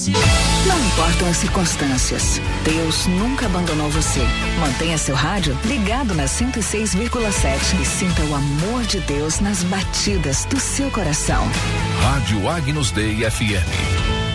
Não importam as circunstâncias, Deus nunca abandonou você. Mantenha seu rádio ligado na 106,7 e sinta o amor de Deus nas batidas do seu coração. Rádio Agnus Dei FM.